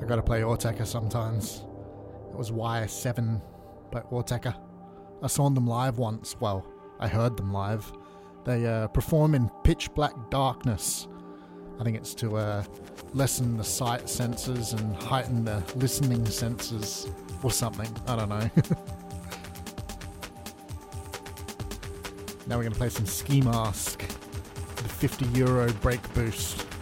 I gotta play Autechre sometimes. It was Y7 by Autechre. I saw them live once. Well, I heard them live. They perform in pitch black darkness. I think it's to lessen the sight senses and heighten the listening senses or something. I don't know. Now we're going to play some Ski Mask. The €50 break boost.